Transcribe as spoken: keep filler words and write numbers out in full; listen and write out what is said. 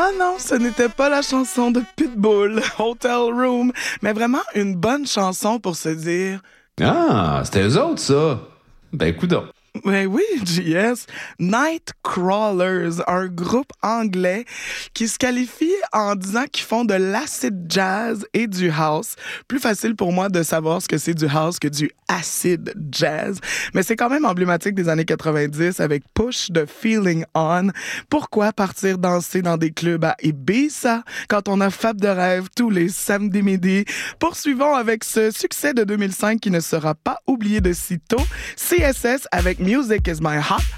Ah non, ce n'était pas la chanson de Pitbull, Hotel Room, mais vraiment une bonne chanson pour se dire... Ah, c'était eux autres, ça. Ben, coudonc. Ben oui, J S. Nightcrawlers, un groupe anglais qui se qualifie en disant qu'ils font de l'acid jazz et du house. Plus facile pour moi de savoir ce que c'est du house que du acid jazz. Mais c'est quand même emblématique des années quatre-vingt-dix avec Push de Feeling On. Pourquoi partir danser dans des clubs à Ibiza quand on a Fab de rêve tous les samedis midi? Poursuivons avec ce succès de deux mille cinq qui ne sera pas oublié de sitôt. C S S avec Music is my hot